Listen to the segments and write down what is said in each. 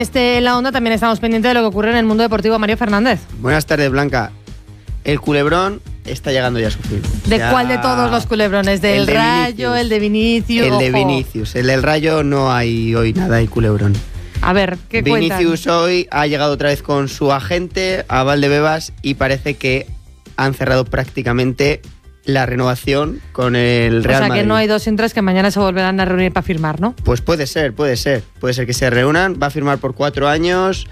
En la Onda también estamos pendientes de lo que ocurre en el mundo deportivo. Mario Fernández. Buenas tardes, Blanca. El culebrón está llegando ya a su fin. ¿De cuál de todos los culebrones? ¿Del Rayo, el de Vinicius? El de Vinicius. El del Rayo no hay hoy nada, hay culebrón. A ver, ¿qué cuentan? Vinicius hoy ha llegado otra vez con su agente a Valdebebas y parece que han cerrado prácticamente la renovación con el Real Madrid. O sea, que no hay 2 sin 3, que mañana se volverán a reunir para firmar, ¿no? Pues puede ser. Puede ser que se reúnan. Va a firmar por 4 años.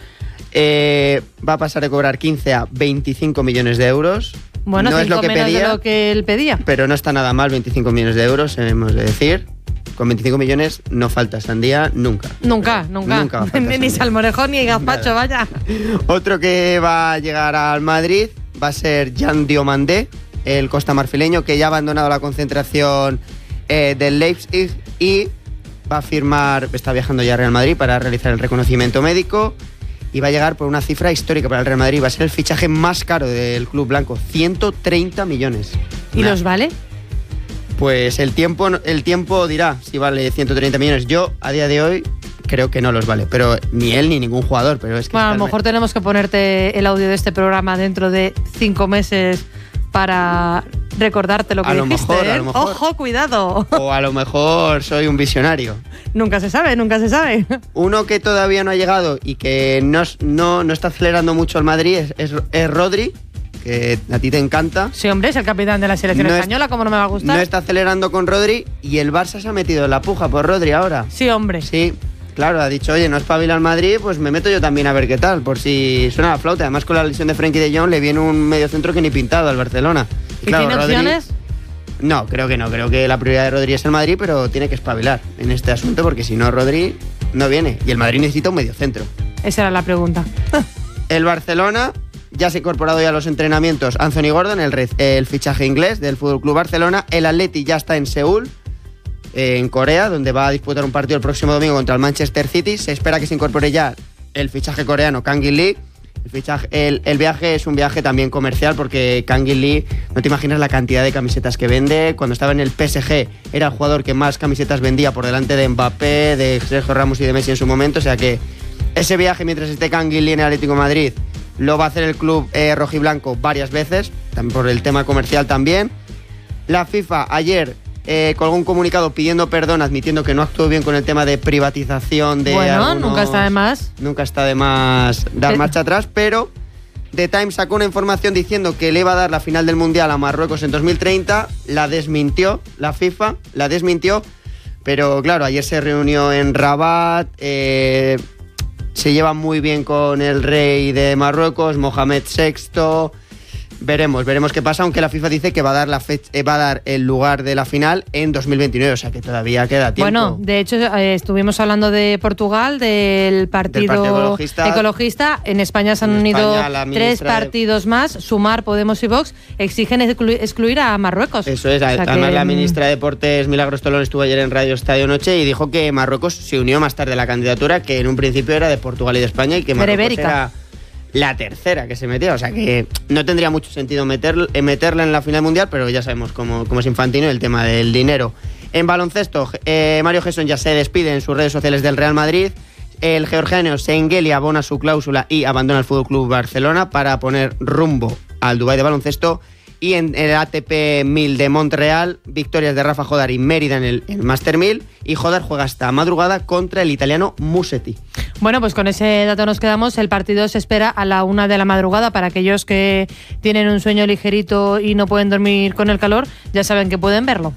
Va a pasar de cobrar 15 a 25 millones de euros. Bueno, no 5 es lo que menos pedía, de lo que él pedía. Pero no está nada mal 25 millones de euros, hemos de decir. Con 25 millones no falta sandía nunca. Nunca. Ni salmorejón ni gazpacho, vaya. Otro que va a llegar al Madrid va a ser Jan Diomandé, el costamarfileño, que ya ha abandonado la concentración del Leipzig y va a firmar, está viajando ya a Real Madrid para realizar el reconocimiento médico y va a llegar por una cifra histórica para el Real Madrid. Va a ser el fichaje más caro del club blanco, 130 millones. ¿Y los vale? Pues el tiempo dirá si vale 130 millones. Yo, a día de hoy, creo que no los vale. Pero ni él ni ningún jugador. Pero es que bueno, a lo mejor tenemos que ponerte el audio de este programa dentro de 5 meses para recordarte lo que dijiste. A lo mejor. ¡Ojo, cuidado! O a lo mejor soy un visionario. Nunca se sabe. Uno que todavía no ha llegado y que no está acelerando mucho el Madrid es Rodri, que a ti te encanta. Sí, hombre, es el capitán de la selección española, ¿cómo no me va a gustar? No está acelerando con Rodri y el Barça se ha metido en la puja por Rodri ahora. Sí, hombre. Sí, claro, ha dicho, oye, no espabila el Madrid, pues me meto yo también a ver qué tal, por si suena la flauta. Además, con la lesión de Frenkie de Jong le viene un mediocentro que ni pintado al Barcelona. ¿Y claro, tiene opciones? No, creo que no. Creo que la prioridad de Rodri es el Madrid, pero tiene que espabilar en este asunto porque si no, Rodri no viene. Y el Madrid necesita un mediocentro. Esa era la pregunta. El Barcelona ya se ha incorporado ya a los entrenamientos Anthony Gordon, el fichaje inglés del FC Barcelona. El Atleti ya está en Seúl, en Corea, donde va a disputar un partido el próximo domingo contra el Manchester City. Se espera que se incorpore ya el fichaje coreano Kang-in Lee. El viaje es un viaje también comercial porque Kang-in Lee, no te imaginas la cantidad de camisetas que vende. Cuando estaba en el PSG era el jugador que más camisetas vendía por delante de Mbappé, de Sergio Ramos y de Messi en su momento. O sea que ese viaje, mientras esté Kang-in Lee en el Atlético de Madrid, lo va a hacer el club rojiblanco varias veces, también por el tema comercial también. La FIFA ayer colgó un comunicado pidiendo perdón, admitiendo que no actuó bien con el tema de privatización de nunca está de más. Nunca está de más dar marcha atrás, pero The Times sacó una información diciendo que le iba a dar la final del Mundial a Marruecos en 2030, la desmintió la FIFA, pero claro, ayer se reunió en Rabat, se lleva muy bien con el rey de Marruecos, Mohamed VI. Veremos qué pasa, aunque la FIFA dice que va a dar el lugar de la final en 2029, o sea que todavía queda tiempo. Bueno, de hecho estuvimos hablando de Portugal, del partido ecologista. En España se han unido 3 partidos más, Sumar, Podemos y Vox, exigen excluir a Marruecos. Eso es, además la ministra de Deportes, Milagros Tolón, estuvo ayer en Radio Estadio Noche y dijo que Marruecos se unió más tarde a la candidatura, que en un principio era de Portugal y de España y que Marruecos era la tercera que se metía, o sea que no tendría mucho sentido meterla en la final mundial, pero ya sabemos cómo es Infantino el tema del dinero. En baloncesto, Mario Gesson ya se despide en sus redes sociales del Real Madrid. El georgiano Şengeli abona su cláusula y abandona el FC Barcelona para poner rumbo al Dubái de baloncesto. Y en el ATP 1000 de Montreal, victorias de Rafa Jodar y Mérida en el Master 1000, y Jodar juega hasta madrugada contra el italiano Musetti. Bueno, pues con ese dato nos quedamos. El partido se espera a la 1 de la madrugada. Para aquellos que tienen un sueño ligerito y no pueden dormir con el calor, ya saben que pueden verlo.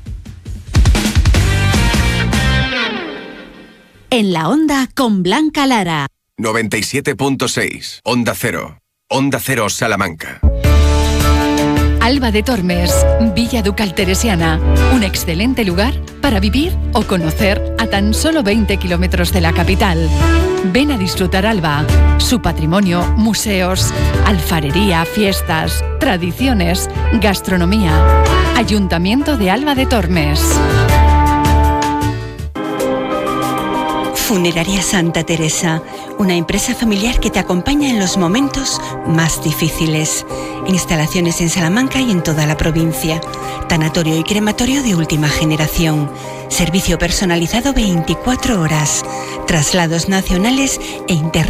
En la Onda con Blanca Lara. 97.6, Onda Cero. Onda Cero Salamanca. Alba de Tormes, Villa Ducal Teresiana. Un excelente lugar para vivir o conocer a tan solo 20 kilómetros de la capital. Ven a disfrutar Alba, su patrimonio, museos, alfarería, fiestas, tradiciones, gastronomía. Ayuntamiento de Alba de Tormes. Funeraria Santa Teresa, una empresa familiar que te acompaña en los momentos más difíciles. Instalaciones en Salamanca y en toda la provincia. Tanatorio y crematorio de última generación. Servicio personalizado 24 horas. Traslados nacionales e internacionales.